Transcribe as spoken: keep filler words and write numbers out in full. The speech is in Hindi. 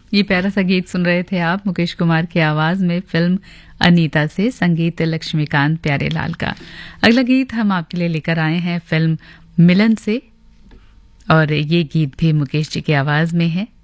ये प्यारा सा गीत सुन रहे थे आप मुकेश कुमार की आवाज में फिल्म अनीता से, संगीत लक्ष्मीकांत प्यारेलाल का। अगला गीत हम आपके लिए लेकर आए हैं फिल्म मिलन से, और ये गीत भी मुकेश जी की आवाज में है।